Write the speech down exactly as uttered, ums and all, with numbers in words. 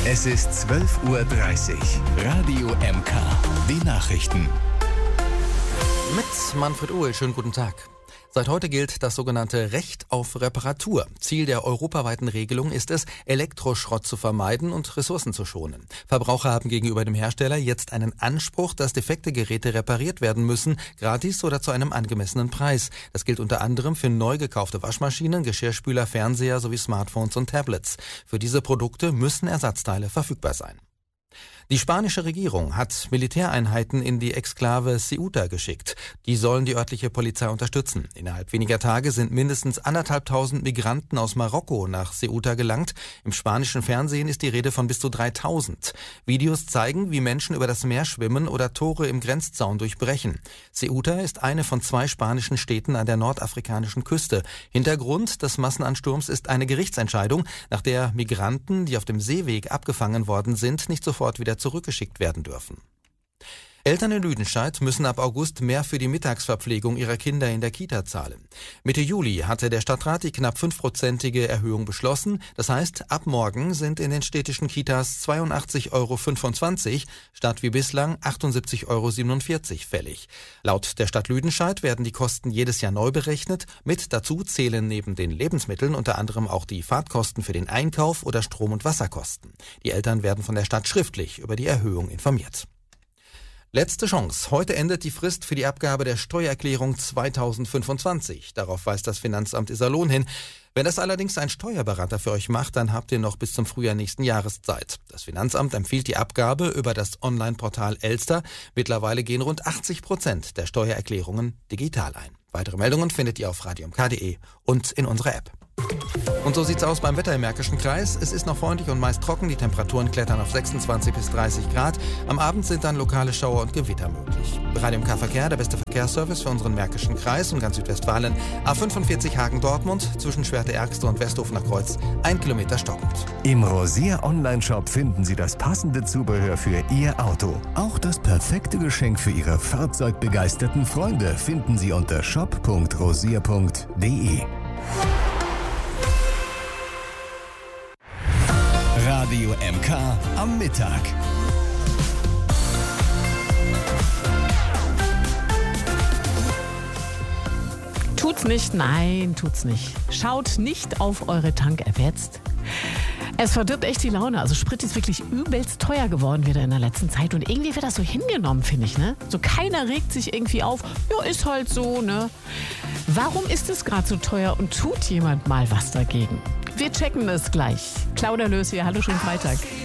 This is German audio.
Es ist zwölf Uhr dreißig. Radio M K. Die Nachrichten. Mit Manfred Uhl, schönen guten Tag. Seit heute gilt das sogenannte Recht auf Reparatur. Ziel der europaweiten Regelung ist es, Elektroschrott zu vermeiden und Ressourcen zu schonen. Verbraucher haben gegenüber dem Hersteller jetzt einen Anspruch, dass defekte Geräte repariert werden müssen, gratis oder zu einem angemessenen Preis. Das gilt unter anderem für neu gekaufte Waschmaschinen, Geschirrspüler, Fernseher sowie Smartphones und Tablets. Für diese Produkte müssen Ersatzteile verfügbar sein. Die spanische Regierung hat Militäreinheiten in die Exklave Ceuta geschickt. Die sollen die örtliche Polizei unterstützen. Innerhalb weniger Tage sind mindestens anderthalbtausend Migranten aus Marokko nach Ceuta gelangt. Im spanischen Fernsehen ist die Rede von bis zu dreitausend. Videos zeigen, wie Menschen über das Meer schwimmen oder Tore im Grenzzaun durchbrechen. Ceuta ist eine von zwei spanischen Städten an der nordafrikanischen Küste. Hintergrund des Massenansturms ist eine Gerichtsentscheidung, nach der Migranten, die auf dem Seeweg abgefangen worden sind, nicht sofort wieder zurückgeschickt werden dürfen. Eltern in Lüdenscheid müssen ab August mehr für die Mittagsverpflegung ihrer Kinder in der Kita zahlen. Mitte Juli hatte der Stadtrat die knapp fünfprozentige Erhöhung beschlossen. Das heißt, ab morgen sind in den städtischen Kitas zweiundachtzig Euro fünfundzwanzig statt wie bislang achtundsiebzig Euro siebenundvierzig fällig. Laut der Stadt Lüdenscheid werden die Kosten jedes Jahr neu berechnet. Mit dazu zählen neben den Lebensmitteln unter anderem auch die Fahrtkosten für den Einkauf oder Strom- und Wasserkosten. Die Eltern werden von der Stadt schriftlich über die Erhöhung informiert. Letzte Chance. Heute endet die Frist für die Abgabe der Steuererklärung zweitausendfünfundzwanzig. Darauf weist das Finanzamt Iserlohn hin. Wenn das allerdings ein Steuerberater für euch macht, dann habt ihr noch bis zum Frühjahr nächsten Jahres Zeit. Das Finanzamt empfiehlt die Abgabe über das Online-Portal Elster. Mittlerweile gehen rund achtzig Prozent der Steuererklärungen digital ein. Weitere Meldungen findet ihr auf radio m k punkt d e und in unserer App. Und so sieht's aus beim Wetter im Märkischen Kreis. Es ist noch freundlich und meist trocken. Die Temperaturen klettern auf sechsundzwanzig bis dreißig Grad. Am Abend sind dann lokale Schauer und Gewitter möglich. Radio M K Verkehr, der beste Verkehrsservice für unseren Märkischen Kreis und ganz Südwestfalen. A fünfundvierzig Hagen-Dortmund zwischen Schwerte-Ergste und Westhofener Kreuz. Ein Kilometer stockend. Im Rosier Online-Shop finden Sie das passende Zubehör für Ihr Auto. Auch das perfekte Geschenk für Ihre fahrzeugbegeisterten Freunde finden Sie unter shop punkt rosier punkt d e. Radio M K am Mittag. Tut's nicht, nein, tut's nicht. Schaut nicht auf eure Tank-App jetzt. Es verdirbt echt die Laune. Also Sprit ist wirklich übelst teuer geworden wieder in der letzten Zeit. Und irgendwie wird das so hingenommen, finde ich, ne? So keiner regt sich irgendwie auf. Ja, ist halt so, ne? Warum ist es gerade so teuer und tut jemand mal was dagegen? Wir checken es gleich. Claudia Lös hier, hallo, schönen Freitag.